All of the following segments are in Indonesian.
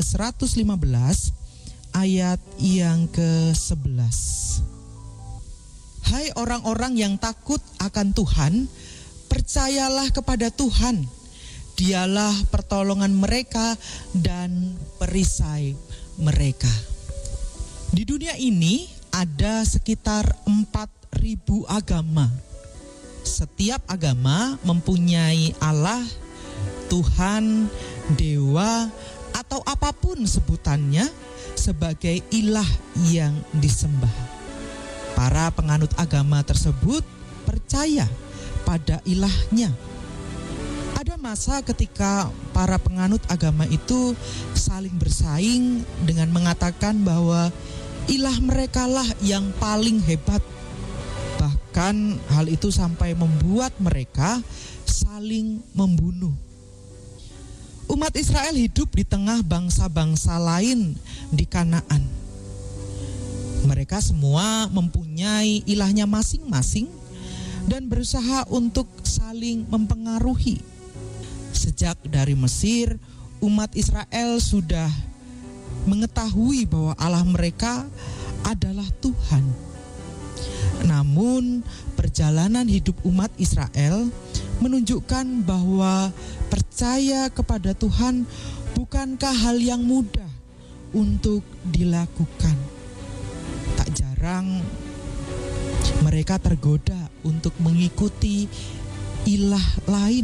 115 ayat yang ke-11. Hai orang-orang yang takut akan Tuhan, percayalah kepada Tuhan. Dialah pertolongan mereka dan perisai mereka. Di dunia ini ada sekitar 4.000 agama. Setiap agama mempunyai Allah, Tuhan, dewa, atau apapun sebutannya sebagai ilah yang disembah. Para penganut agama tersebut percaya pada ilahnya. Ada masa ketika para penganut agama itu saling bersaing dengan mengatakan bahwa ilah mereka lah yang paling hebat. Bahkan hal itu sampai membuat mereka saling membunuh. Umat Israel hidup di tengah bangsa-bangsa lain di Kanaan. Mereka semua mempunyai ilahnya masing-masing dan berusaha untuk saling mempengaruhi. Sejak dari Mesir, umat Israel sudah mengetahui bahwa Allah mereka adalah Tuhan. Namun, perjalanan hidup umat Israel menunjukkan bahwa percaya kepada Tuhan bukankah hal yang mudah untuk dilakukan. Tak jarang mereka tergoda untuk mengikuti ilah lain.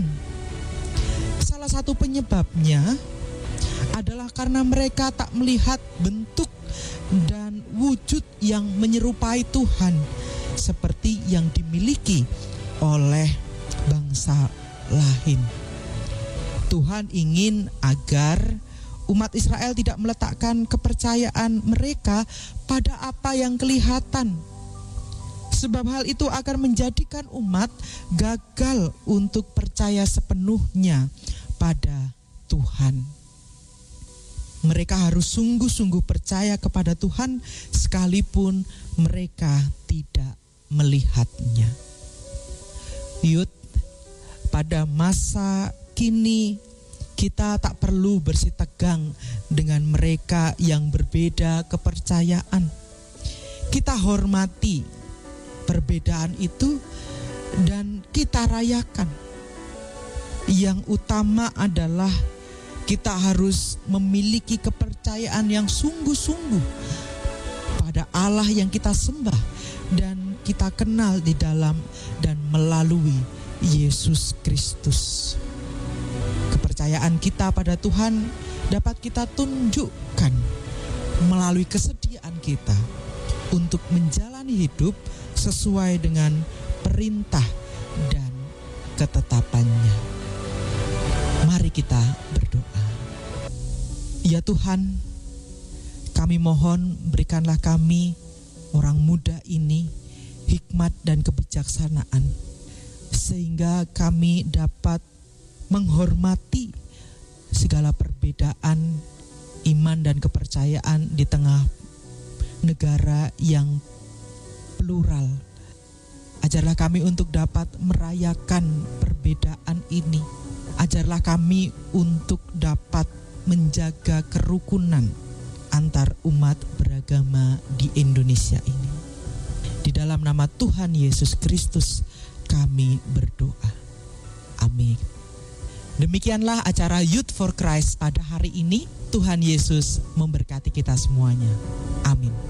Salah satu penyebabnya adalah karena mereka tak melihat bentuk dan wujud yang menyerupai Tuhan seperti yang dimiliki oleh bangsa lain. Tuhan ingin agar umat Israel tidak meletakkan kepercayaan mereka pada apa yang kelihatan. Sebab hal itu akan menjadikan umat gagal untuk percaya sepenuhnya pada Tuhan. Mereka harus sungguh-sungguh percaya kepada Tuhan sekalipun mereka tidak melihatnya. Yud, pada masa kini kita tak perlu bersitegang dengan mereka yang berbeda kepercayaan. Kita hormati perbedaan itu dan kita rayakan. Yang utama adalah kita harus memiliki kepercayaan yang sungguh-sungguh pada Allah yang kita sembah dan kita kenal di dalam dan melalui Yesus Kristus. Kepercayaan kita pada Tuhan dapat kita tunjukkan melalui kesediaan kita untuk menjalani hidup sesuai dengan perintah dan ketetapannya. Mari kita berdoa. Ya Tuhan, kami mohon berikanlah kami orang muda ini hikmat dan kebijaksanaan sehingga kami dapat menghormati segala perbedaan iman dan kepercayaan di tengah negara yang plural. Ajarlah kami untuk dapat merayakan perbedaan ini. Ajarlah kami untuk dapat menjaga kerukunan antar umat beragama di Indonesia ini. Di dalam nama Tuhan Yesus Kristus kami berdoa. Amin. Demikianlah acara Youth for Christ pada hari ini. Tuhan Yesus memberkati kita semuanya. Amin.